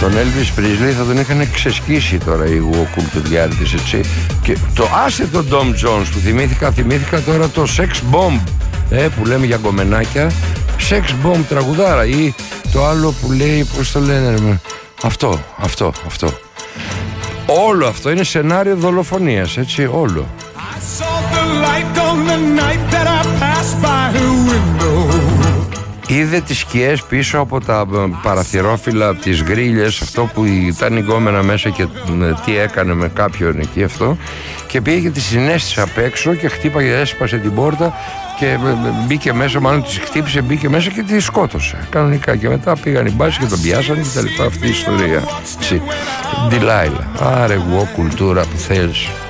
Τον Elvis Presley θα τον είχαν ξεσκίσει τώρα οι κουλτουριάρτες, έτσι. Και το άσε τον Tom Jones που θυμήθηκα τώρα το Sex Bomb, που λέμε για γκομενάκια. Sex Bomb τραγουδάρα, ή το άλλο που λέει, πώς το λένε, αυτό. Όλο αυτό είναι σενάριο δολοφονίας, έτσι, όλο. Είδε τις σκιές πίσω από τα παραθυρόφυλλα, από τις γκρίλιες, αυτό που ήταν η γκόμενα μέσα και τι έκανε με κάποιον εκεί αυτό, και πήγε και τη συνέστησε απ' έξω και χτύπαγε, έσπασε την πόρτα και μπήκε μέσα, μάλλον τη χτύπησε, μπήκε μέσα και τη σκότωσε κανονικά, και μετά πήγαν οι μπάσεις και τον πιάσανε και τα λοιπά, αυτή η ιστορία. Ντιλάιλα, άρε εγώ κουλτούρα που θέλεις.